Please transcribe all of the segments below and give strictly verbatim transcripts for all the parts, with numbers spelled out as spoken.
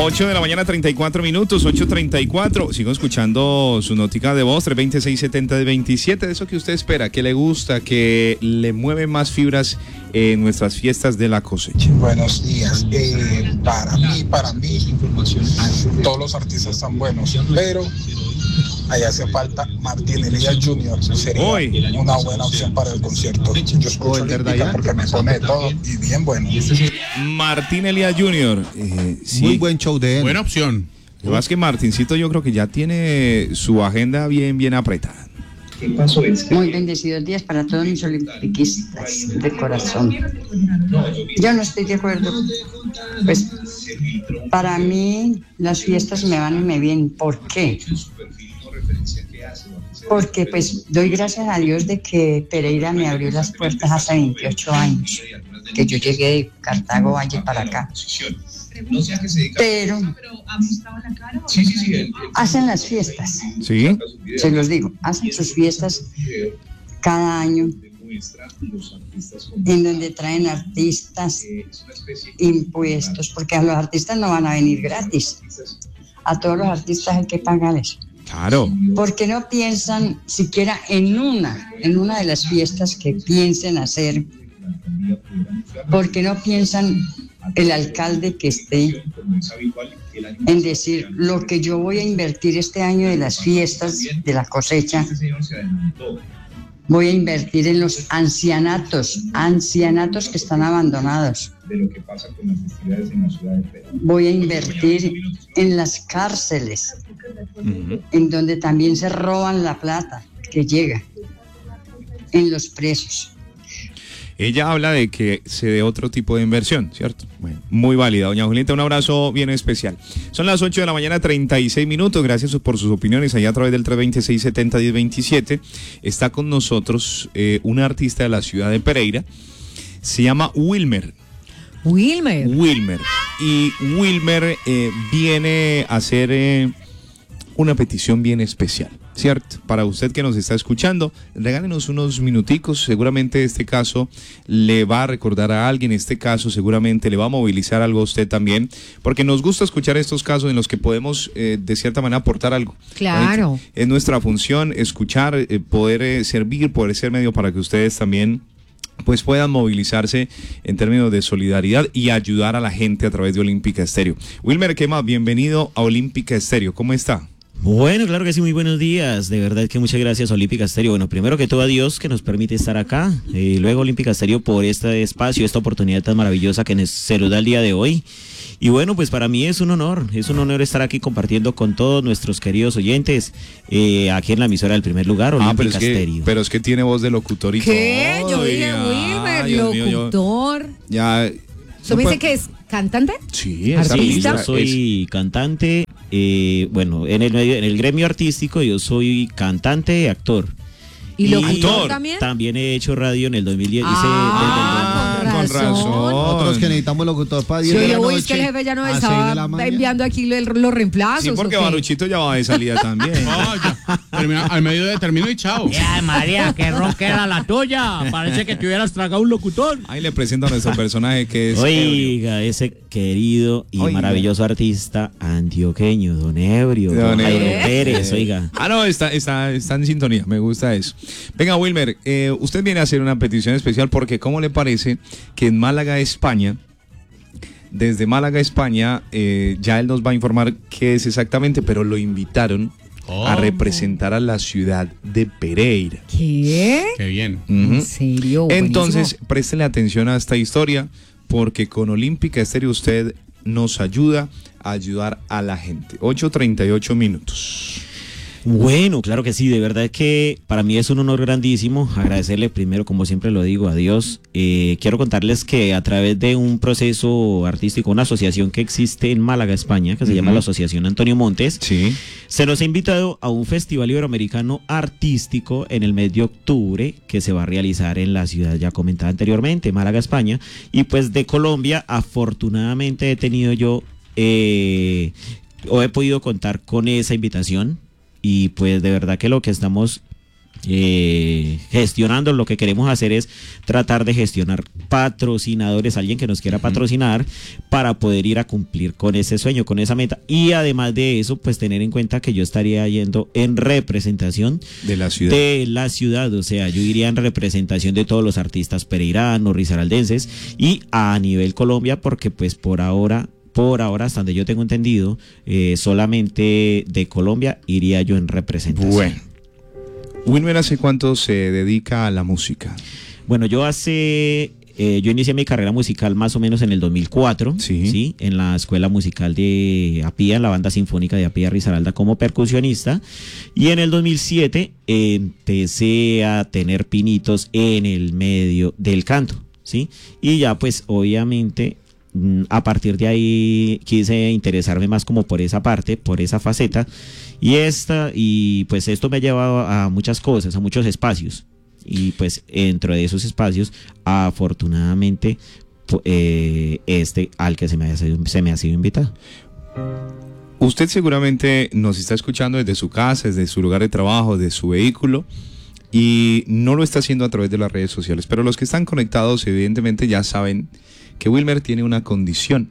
ocho de la mañana, treinta y cuatro minutos, ocho treinta y cuatro. Sigo escuchando su notica de voz, tres dos seis, siete cero dos siete. De eso que usted espera, que le gusta, que le mueve más fibras en nuestras fiestas de la cosecha. Buenos días. Eh, para mí, para mí, todos los artistas están buenos, pero ahí hace falta Martín Elías junior Sería Hoy. una buena opción para el concierto. Yo escucho Olímpica porque me pone de todo y bien bueno. Martín Elías junior Eh, sí. Muy buen show de él. Buena opción. Lo más que Martincito yo creo que ya tiene su agenda bien, bien apretada. Muy bendecidos días para todos mis olimpiquistas de corazón. Yo no estoy de acuerdo. Pues para mí las fiestas me van y me vienen. ¿Por qué? Porque pues doy gracias a Dios de que Pereira me abrió las puertas hace veintiocho años, que yo llegué de Cartago Valle para acá. Pero hacen las fiestas, ¿sí? Se los digo, hacen sus fiestas cada año, en donde traen artistas, impuestos, porque a los artistas no van a venir gratis, a todos los artistas hay que pagarles. Claro. Porque no piensan siquiera en una, en una de las fiestas que piensen hacer, porque no piensan el alcalde que esté en decir lo que yo voy a invertir este año de las fiestas de la cosecha, voy a invertir en los ancianatos, ancianatos que están abandonados. Voy a invertir en las cárceles, uh-huh. en donde también se roban la plata que llega, en los presos. Ella habla de que se dé otro tipo de inversión, ¿cierto? Bueno, muy válida. Doña Julieta, un abrazo bien especial. Son las ocho de la mañana, treinta y seis minutos. Gracias por sus opiniones allá a través del tres dos seis, siete cero uno cero dos siete. Está con nosotros eh, un artista de la ciudad de Pereira. Se llama Wilmer. Wilmer. Wilmer. Y Wilmer eh, viene a hacer eh, una petición bien especial, ¿cierto? Para usted que nos está escuchando, regálenos unos minuticos. Seguramente este caso le va a recordar a alguien, este caso seguramente le va a movilizar algo a usted también, porque nos gusta escuchar estos casos en los que podemos eh, de cierta manera aportar algo. Claro. Es, es nuestra función escuchar, eh, poder eh, servir, poder ser medio para que ustedes también pues puedan movilizarse en términos de solidaridad y ayudar a la gente a través de Olímpica Estéreo. Wilmer, ¿qué más? Bienvenido a Olímpica Estéreo. ¿Cómo está? Bueno, claro que sí, muy buenos días, de verdad que muchas gracias Olímpica Estéreo. Bueno, primero que todo a Dios que nos permite estar acá, y luego Olímpica Estéreo por este espacio, esta oportunidad tan maravillosa que nos, se nos da el día de hoy. Y bueno, pues para mí es un honor, es un honor estar aquí compartiendo con todos nuestros queridos oyentes, eh, aquí en la emisora del primer lugar, Olímpica ah, pero es que, Estéreo. Pero es que tiene voz de locutor y ¿Qué? todo. Yo dije Wilmer, locutor. Mío, yo, ya... ¿Usted me dice que es cantante? Sí, es artista. Sí, yo soy es... cantante, eh, bueno, en el, en el gremio artístico yo soy cantante y actor. ¿Y locutor también? También he hecho radio en el dos mil diez. Ah, hice, con, razón. con razón. Nosotros que necesitamos locutor para diez sí, de la yo noche. Es que el jefe ya nos estaba enviando aquí los, los reemplazos. Sí, porque Baruchito ya va de salida también. No, ya. Termina, al medio de termino y chao. Ya, María, qué ronquera la tuya. Parece que te hubieras tragado un locutor. Ahí le presento a nuestro personaje que es... Oiga, ese querido y oiga. maravilloso artista antioqueño, Don Ebrio, Don Jairo Pérez, oiga. Ah, no, está, está, está en sintonía, me gusta eso. Venga, Wilmer, eh, usted viene a hacer una petición especial porque ¿cómo le parece que en Málaga, España, desde Málaga, España, eh, ya él nos va a informar qué es exactamente, pero lo invitaron oh. a representar a la ciudad de Pereira. ¿Qué? Qué bien. Uh-huh. ¿En serio? Entonces, buenísimo. Préstele atención a esta historia porque con Olímpica Estéreo usted nos ayuda a ayudar a la gente. ocho treinta y ocho minutos. Bueno, claro que sí, de verdad que para mí es un honor grandísimo agradecerle primero, como siempre lo digo, a Dios. Eh, quiero contarles que a través de un proceso artístico, una asociación que existe en Málaga, España, que se uh-huh. llama la Asociación Antonio Montes, sí. se nos ha invitado a un festival iberoamericano artístico en el mes de octubre que se va a realizar en la ciudad ya comentada anteriormente, Málaga, España, y pues de Colombia, afortunadamente he tenido yo, eh, o he podido contar con esa invitación. Y pues de verdad que lo que estamos eh, gestionando. Lo que queremos hacer es tratar de gestionar patrocinadores, alguien que nos quiera patrocinar para poder ir a cumplir con ese sueño, con esa meta, y además de eso, pues tener en cuenta que yo estaría yendo en representación de la ciudad, de la ciudad, o sea, yo iría en representación de todos los artistas pereiranos, risaraldenses y a nivel Colombia, porque pues por ahora Por ahora, hasta donde yo tengo entendido, eh, solamente de Colombia iría yo en representación. Bueno, Wilmer, ¿hace cuánto se dedica a la música? Bueno, yo hace, eh, yo inicié mi carrera musical más o menos en el dos mil cuatro, sí, ¿sí? En la escuela musical de Apía, en la banda sinfónica de Apía Risaralda como percusionista, y en el dos mil siete eh, empecé a tener pinitos en el medio del canto, ¿sí? Y ya pues obviamente a partir de ahí quise interesarme más como por esa parte, por esa faceta, y esta y pues esto me ha llevado a muchas cosas, a muchos espacios, y pues dentro de esos espacios afortunadamente eh, este al que se me, ha sido, se me ha sido invitado. Usted seguramente nos está escuchando desde su casa, desde su lugar de trabajo, desde su vehículo, y no lo está haciendo a través de las redes sociales, pero los que están conectados evidentemente ya saben que Wilmer tiene una condición.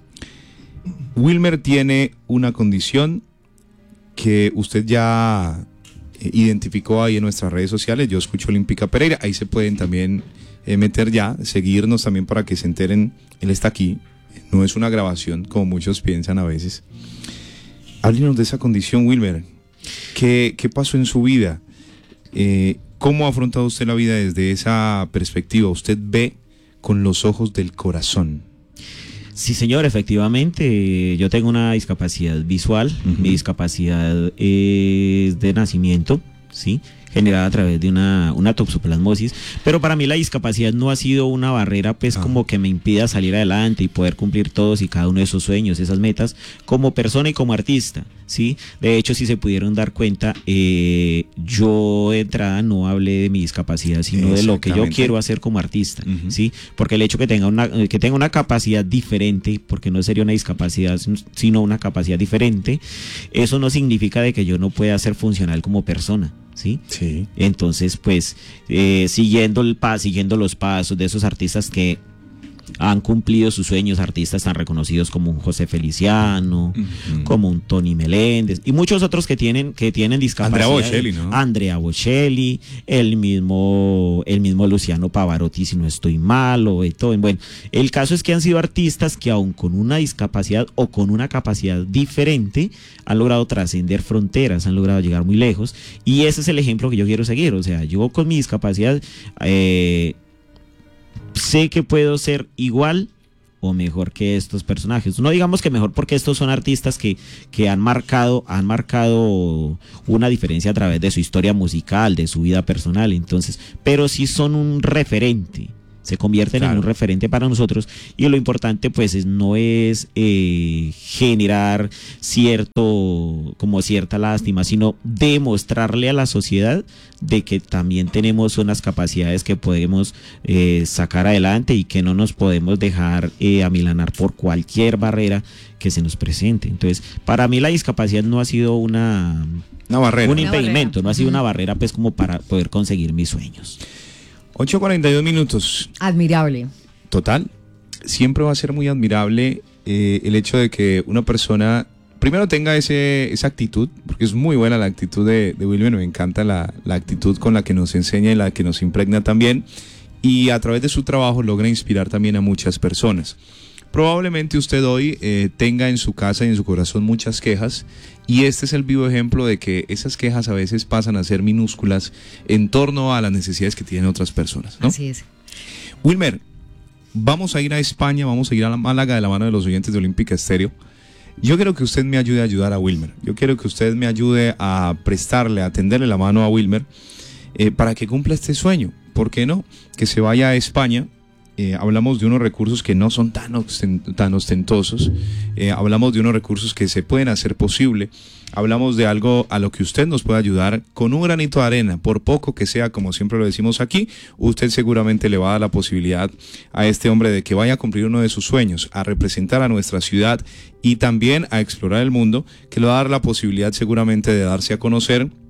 Wilmer tiene una condición que usted ya eh, identificó ahí en nuestras redes sociales. Yo escucho Olímpica Pereira, ahí se pueden también eh, meter ya, seguirnos también para que se enteren. Él está aquí, no es una grabación como muchos piensan a veces. Háblenos de esa condición, Wilmer. ¿Qué, qué pasó en su vida? Eh, ¿Cómo ha afrontado usted la vida desde esa perspectiva? ¿Usted ve con los ojos del corazón? Sí, señor, efectivamente, yo tengo una discapacidad visual. Uh-huh. Mi discapacidad es de nacimiento, ¿sí? Generada a través de una, una toxoplasmosis, pero para mí la discapacidad no ha sido una barrera pues ah. como que me impida salir adelante y poder cumplir todos y cada uno de esos sueños, esas metas, como persona y como artista, ¿sí? De hecho, si se pudieron dar cuenta, eh, yo de entrada no hablé de mi discapacidad, sino de lo que yo quiero hacer como artista, uh-huh. ¿sí? Porque el hecho que tenga una, que tenga una capacidad diferente, porque no sería una discapacidad, sino una capacidad diferente, eso no significa de que yo no pueda ser funcional como persona, ¿sí? Sí. Entonces, pues, eh, siguiendo el pa siguiendo los pasos de esos artistas que han cumplido sus sueños, artistas tan reconocidos como un José Feliciano, uh-huh. como un Tony Meléndez y muchos otros que tienen que tienen discapacidad. Andrea Bocelli, ¿no? Andrea Bocelli, el mismo el mismo Luciano Pavarotti, si no estoy mal, o Beethoven. Bueno, el caso es que han sido artistas que aún con una discapacidad o con una capacidad diferente han logrado trascender fronteras, han logrado llegar muy lejos, y ese es el ejemplo que yo quiero seguir. O sea, yo con mi discapacidad eh, sé que puedo ser igual o mejor que estos personajes. No digamos que mejor, porque estos son artistas que, que han marcado, han marcado una diferencia a través de su historia musical, de su vida personal, entonces, pero sí son un referente, se convierten claro. en un referente para nosotros, y lo importante pues es, no es eh, generar cierto, como cierta lástima, sino demostrarle a la sociedad de que también tenemos unas capacidades que podemos eh, sacar adelante y que no nos podemos dejar eh, amilanar por cualquier barrera que se nos presente. Entonces, para mí la discapacidad no ha sido una, una barrera, un impedimento, una barrera. no ha sido una barrera pues como para poder conseguir mis sueños. ocho cuarenta y dos minutos. Admirable. Total. Siempre va a ser muy admirable eh, el hecho de que una persona primero tenga ese, esa actitud, porque es muy buena la actitud de, de Wilmer, me encanta la, la actitud con la que nos enseña y la que nos impregna también, y a través de su trabajo logra inspirar también a muchas personas. Probablemente usted hoy eh, tenga en su casa y en su corazón muchas quejas, y este es el vivo ejemplo de que esas quejas a veces pasan a ser minúsculas en torno a las necesidades que tienen otras personas, ¿no? Así es. Wilmer, vamos a ir a España, vamos a ir a la Málaga de la mano de los oyentes de Olímpica Estéreo. Yo quiero que usted me ayude a ayudar a Wilmer. Yo quiero que usted me ayude a prestarle, a tenderle la mano a Wilmer eh, para que cumpla este sueño. ¿Por qué no? Que se vaya a España. Eh, hablamos de unos recursos que no son tan, ostent tan ostentosos, eh, hablamos de unos recursos que se pueden hacer posible, hablamos de algo a lo que usted nos puede ayudar con un granito de arena, por poco que sea, como siempre lo decimos aquí. Usted seguramente le va a dar la posibilidad a este hombre de que vaya a cumplir uno de sus sueños, a representar a nuestra ciudad y también a explorar el mundo, que le va a dar la posibilidad seguramente de darse a conocer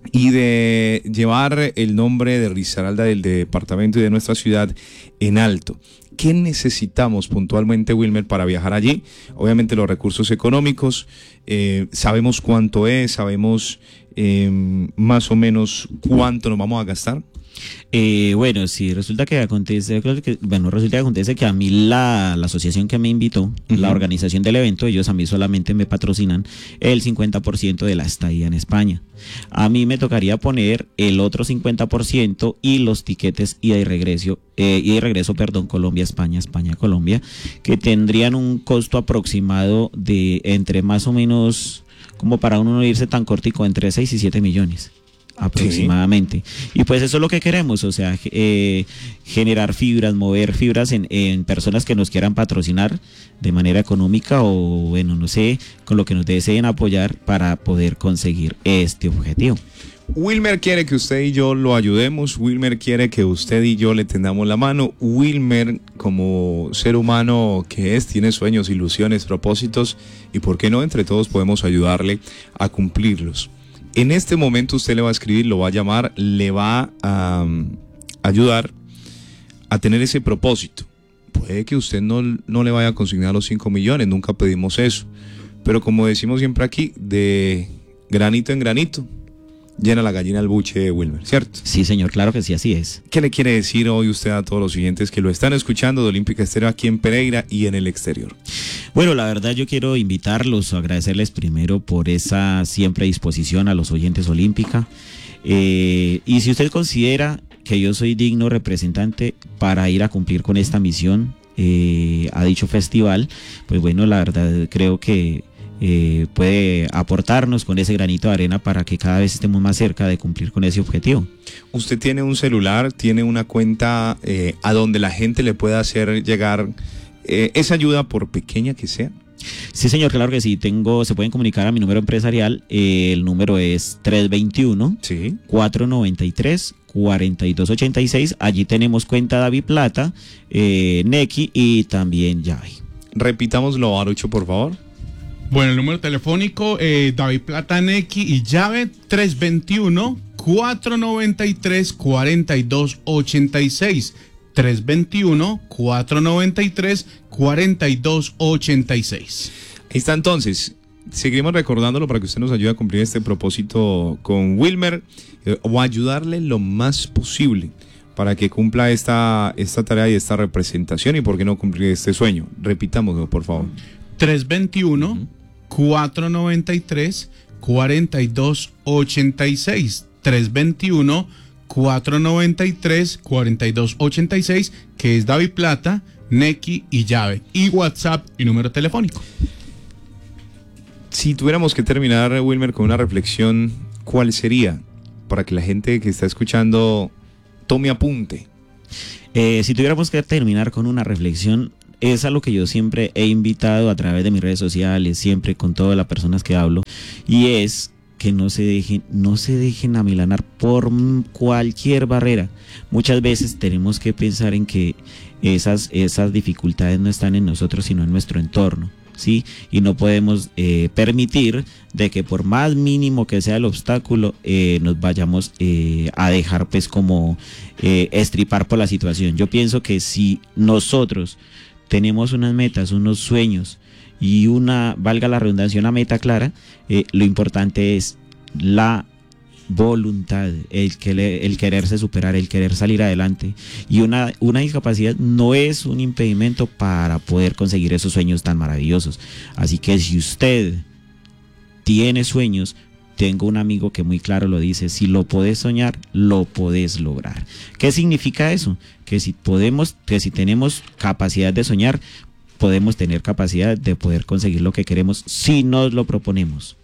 y de llevar el nombre de Risaralda del departamento y de nuestra ciudad en alto. ¿Qué necesitamos puntualmente, Wilmer, para viajar allí? Obviamente los recursos económicos, eh, sabemos cuánto es, sabemos eh, más o menos cuánto nos vamos a gastar. Eh, bueno, sí, resulta que acontece, que, bueno, resulta que acontece que a mí la, la asociación que me invitó, uh-huh. la organización del evento, ellos a mí solamente me patrocinan el cincuenta por ciento de la estadía en España. A mí me tocaría poner el otro cincuenta por ciento y los tiquetes ida y regreso, eh, ida y regreso, perdón, Colombia, España, España, Colombia, que tendrían un costo aproximado de entre más o menos, como para uno no irse tan cortico, entre seis y siete millones. Aproximadamente. Sí. Y pues eso es lo que queremos, o sea, eh, generar fibras, mover fibras en, en personas que nos quieran patrocinar de manera económica o, bueno, no sé, con lo que nos deseen apoyar para poder conseguir este objetivo. Wilmer quiere que usted y yo lo ayudemos, Wilmer quiere que usted y yo le tendamos la mano. Wilmer, como ser humano que es, tiene sueños, ilusiones, propósitos, y por qué no, entre todos podemos ayudarle a cumplirlos. En este momento usted le va a escribir, lo va a llamar, le va a um, ayudar a tener ese propósito. Puede que usted no, no le vaya a consignar los cinco millones, nunca pedimos eso. Pero como decimos siempre aquí, de granito en granito, llena la gallina el buche, Wilmer, ¿cierto? Sí, señor, claro que sí, así es. ¿Qué le quiere decir hoy usted a todos los siguientes que lo están escuchando de Olímpica Estéreo aquí en Pereira y en el exterior? Bueno, la verdad yo quiero invitarlos, agradecerles primero por esa siempre disposición a los oyentes Olímpica. Eh, y si usted considera que yo soy digno representante para ir a cumplir con esta misión eh, a dicho festival, pues bueno, la verdad creo que Eh, puede aportarnos con ese granito de arena para que cada vez estemos más cerca de cumplir con ese objetivo. ¿Usted tiene un celular, tiene una cuenta eh, a donde la gente le pueda hacer llegar eh, esa ayuda, por pequeña que sea? Sí, señor, claro que sí. Tengo, se pueden comunicar a mi número empresarial. Eh, el número es tres dos uno, sí. cuatro nueve tres, cuatro dos ocho seis. Allí tenemos cuenta David Plata, eh, Nequi y también Llave. Repitámoslo, Arucho, por favor. Bueno, el número telefónico, eh, David Plata, Nequi y Llave, tres dos uno, cuatro nueve tres, cuatro dos ocho seis. tres dos uno, cuatro nueve tres, cuatro dos ocho seis. Ahí está entonces. Seguiremos recordándolo para que usted nos ayude a cumplir este propósito con Wilmer eh, o ayudarle lo más posible para que cumpla esta, esta tarea y esta representación y por qué no cumplir este sueño. Repitámoslo, por favor. tres dos uno, cuatro nueve tres, cuatro dos ocho seis. tres dos uno, cuatro nueve tres, cuatro dos ocho seis, que es David Plata, Nequi y Llave. Y WhatsApp y número telefónico. Si tuviéramos que terminar, Wilmer, con una reflexión, ¿cuál sería? Para que la gente que está escuchando tome apunte. Eh, si tuviéramos que terminar con una reflexión, es a lo que yo siempre he invitado a través de mis redes sociales, siempre con todas las personas que hablo, y es que no se dejen, no se dejen amilanar por cualquier barrera. Muchas veces tenemos que pensar en que esas, esas dificultades no están en nosotros, sino en nuestro entorno, ¿sí? Y no podemos eh, permitir de que por más mínimo que sea el obstáculo, eh, nos vayamos eh, a dejar pues como eh, estripar por la situación. Yo pienso que si nosotros tenemos unas metas, unos sueños y una, valga la redundancia, una meta clara, eh, lo importante es la voluntad, el, que le, el quererse superar, el querer salir adelante. Y una, una discapacidad no es un impedimento para poder conseguir esos sueños tan maravillosos. Así que si usted tiene sueños, tengo un amigo que muy claro lo dice: si lo podés soñar, lo podés lograr. ¿Qué significa eso? Que si podemos, que si tenemos capacidad de soñar, podemos tener capacidad de poder conseguir lo que queremos si nos lo proponemos.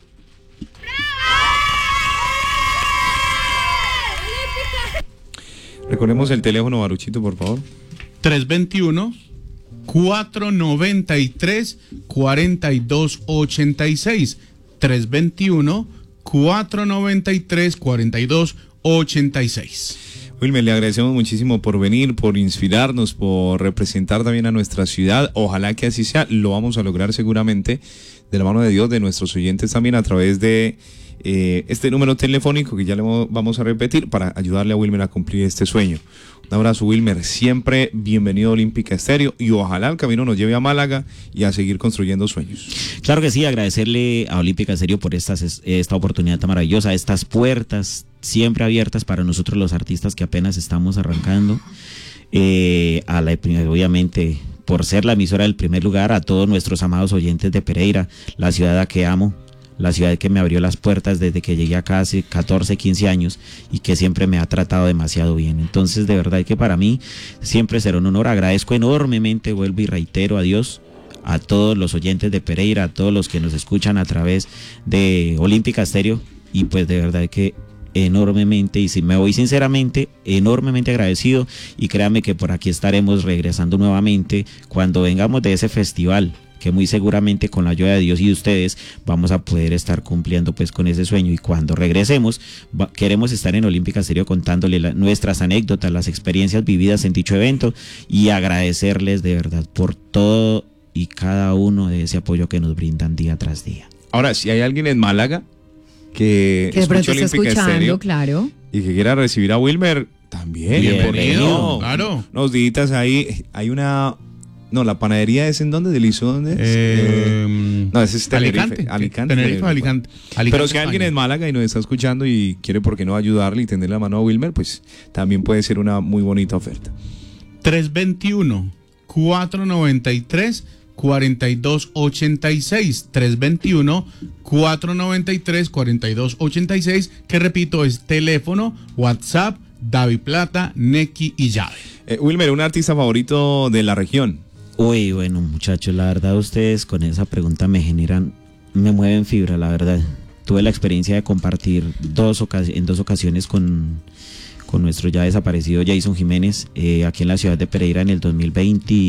Recordemos el teléfono, Baruchito, por favor. tres dos uno, cuatro nueve tres, cuatro dos ocho seis. tres dos uno, cuatro nueve tres, cuatro dos ocho seis. Wilmer, le agradecemos muchísimo por venir, por inspirarnos, por representar también a nuestra ciudad. Ojalá que así sea, lo vamos a lograr seguramente de la mano de Dios, de nuestros oyentes también a través de eh, este número telefónico que ya le vamos a repetir para ayudarle a Wilmer a cumplir este sueño. Un abrazo, Wilmer, siempre bienvenido a Olímpica Estéreo y ojalá el camino nos lleve a Málaga y a seguir construyendo sueños. Claro que sí, agradecerle a Olímpica Estéreo por estas, esta oportunidad tan maravillosa, estas puertas siempre abiertas para nosotros los artistas que apenas estamos arrancando, eh, a la, obviamente por ser la emisora del primer lugar, a todos nuestros amados oyentes de Pereira, la ciudad a que amo, la ciudad que me abrió las puertas desde que llegué acá hace catorce, quince años y que siempre me ha tratado demasiado bien. Entonces, de verdad que para mí siempre será un honor. Agradezco enormemente, vuelvo y reitero, a Dios, a todos los oyentes de Pereira, a todos los que nos escuchan a través de Olímpica Estéreo y pues de verdad que enormemente, y si me voy sinceramente, enormemente agradecido y créanme que por aquí estaremos regresando nuevamente cuando vengamos de ese festival, que muy seguramente con la ayuda de Dios y de ustedes vamos a poder estar cumpliendo pues con ese sueño y cuando regresemos va, queremos estar en Olímpica Estéreo contándole la, nuestras anécdotas, las experiencias vividas en dicho evento y agradecerles de verdad por todo y cada uno de ese apoyo que nos brindan día tras día. Ahora, si hay alguien en Málaga que, que de pronto escucha está Olímpica escuchando, Estéreo claro, y que quiera recibir a Wilmer, también. Bienvenido, claro. Unos días ahí, hay una... No, la panadería es en dónde, ¿Delisó dónde es? Eh, eh, no, ese es Tenerife. Alicante. Alicante. Tenerife, Alicante. Alicante. Pero si alguien en Málaga y nos está escuchando y quiere, ¿por qué no ayudarle y tener la mano a Wilmer? Pues también puede ser una muy bonita oferta. tres veintiuno, cuatrocientos noventa y tres, cuarenta y dos ochenta y seis. tres veintiuno, cuatrocientos noventa y tres, cuarenta y dos ochenta y seis. Que repito, es teléfono, WhatsApp, David Plata, Neki y Llave. Eh, Wilmer, ¿un artista favorito de la región? Uy, bueno, muchachos, la verdad ustedes con esa pregunta me generan, me mueven fibra, la verdad. Tuve la experiencia de compartir dos ocas- en dos ocasiones con, con nuestro ya desaparecido Jason Jiménez, eh, aquí en la ciudad de Pereira en el dos mil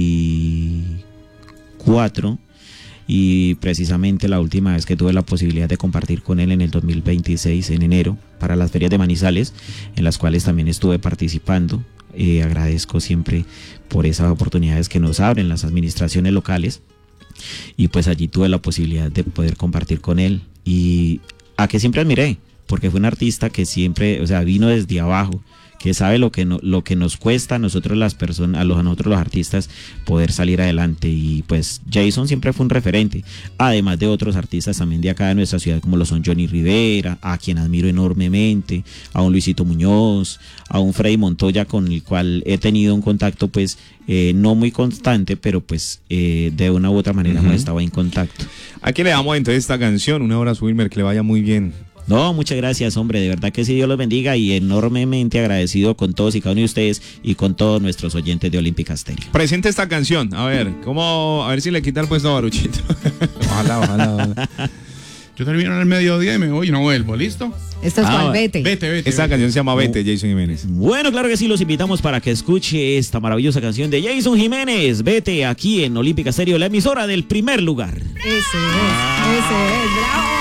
veinticuatro y precisamente la última vez que tuve la posibilidad de compartir con él en el dos mil veintiséis, en enero, para las ferias de Manizales, en las cuales también estuve participando. Eh, agradezco siempre por esas oportunidades que nos abren las administraciones locales y pues allí tuve la posibilidad de poder compartir con él y a que siempre admiré porque fue un artista que siempre, o sea, vino desde abajo, que sabe lo que no, lo que nos cuesta a nosotros las personas, a, los, a nosotros los artistas poder salir adelante y pues Jason siempre fue un referente, además de otros artistas también de acá de nuestra ciudad como lo son Johnny Rivera, a quien admiro enormemente, a un Luisito Muñoz, a un Freddy Montoya con el cual he tenido un contacto pues eh, no muy constante, pero pues eh, de una u otra manera uh-huh. hemos estado en contacto. Aquí le damos entonces esta canción, un abrazo Wilmer, que le vaya muy bien. No, muchas gracias, hombre, de verdad que sí, Dios los bendiga y enormemente agradecido con todos y cada uno de ustedes y con todos nuestros oyentes de Olímpica Estéreo. Presente esta canción, a ver, ¿cómo? A ver si le quita el puesto a Baruchito. Ojalá, ojalá, ojalá. Yo termino en el mediodía y me voy y no vuelvo, ¿listo? Esto es Ah, cual, vete. Vete, vete. Esta vete. canción se llama Vete, Jason Jiménez. Bueno, claro que sí, los invitamos para que escuche esta maravillosa canción de Jason Jiménez, Vete, aquí en Olímpica Estéreo, la emisora del primer lugar. Ese es, ese es, bravo.